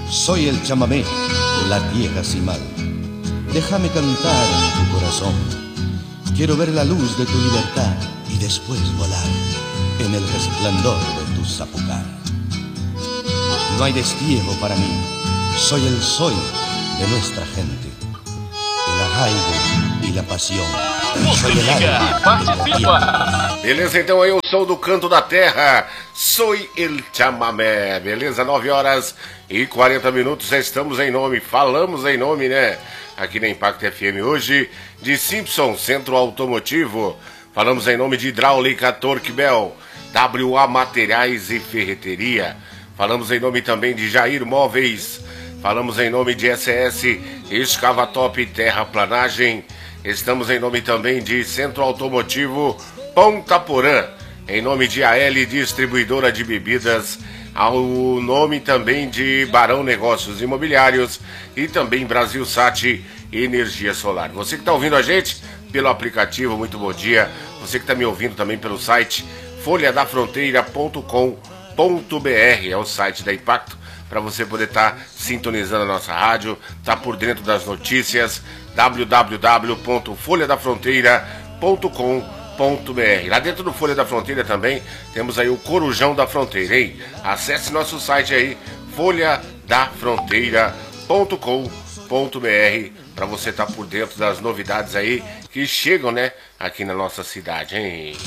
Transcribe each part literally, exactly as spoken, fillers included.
soy el chamamé de la tierra sin mal. Déjame cantar en tu corazón. Quiero ver la luz de tu libertad y después volar en el resplandor de tu zapucar. No hay destierro para mí, soy el soy de nuestra gente. El arraigo e a paixão. Liga, participa! Beleza, então eu sou do Canto da Terra, sou el chamamé, beleza? nove horas e quarenta minutos, já estamos em nome, falamos em nome, né? Aqui na Impact F M hoje, de Simpson, Centro Automotivo. Falamos em nome de Hidráulica Torquebel, W A Materiais e Ferreteria. Falamos em nome também de Jair Móveis. Falamos em nome de S S Escavatop Terraplanagem. Estamos em nome também de Centro Automotivo Ponta Porã. Em nome de A L Distribuidora de Bebidas. Ao nome também de Barão Negócios Imobiliários. E também Brasil Sat Energia Solar. Você que está ouvindo a gente pelo aplicativo, muito bom dia. Você que está me ouvindo também pelo site folha da fronteira ponto com ponto br. É o site da Impacto, para você poder estar tá sintonizando a nossa rádio, tá por dentro das notícias, w w w ponto folha da fronteira ponto com ponto br. Lá dentro do Folha da Fronteira também temos aí o Corujão da Fronteira, hein? Acesse nosso site aí, folha da fronteira ponto com ponto br, para você estar tá por dentro das novidades aí que chegam, né, aqui na nossa cidade, hein?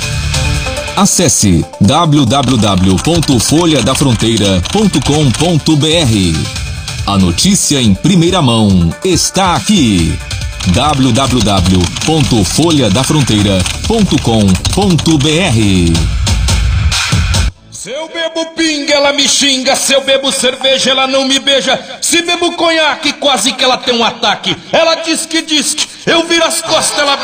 Acesse w w w ponto folha da fronteira ponto com ponto br. A notícia em primeira mão está aqui. w w w ponto folha da fronteira ponto com ponto br. Se eu bebo pinga, ela me xinga. Se eu bebo cerveja, ela não me beija. Se bebo conhaque, quase que ela tem um ataque. Ela diz que diz que eu viro as costas, ela